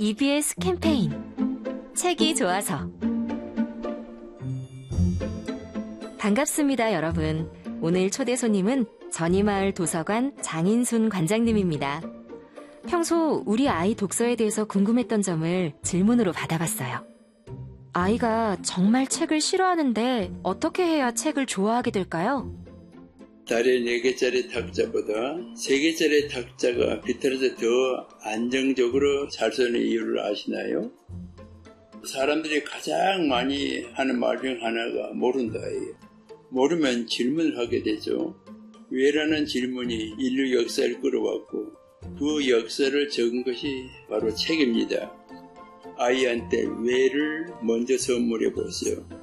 EBS 캠페인 책이 좋아서. 반갑습니다, 여러분. 오늘 초대 손님은 전이마을 도서관 장인순 관장님입니다. 평소 우리 아이 독서에 대해서 궁금했던 점을 질문으로 받아봤어요. 아이가 정말 책을 싫어하는데 어떻게 해야 책을 좋아하게 될까요? 달에 4개짜리 탁자보다 3개짜리 탁자가 비틀어져 더 안정적으로 잘 쓰는 이유를 아시나요? 사람들이 가장 많이 하는 말 중 하나가 모른다예요. 모르면 질문을 하게 되죠. 왜라는 질문이 인류 역사를 끌어왔고 그 역사를 적은 것이 바로 책입니다. 아이한테 왜를 먼저 선물해 보세요.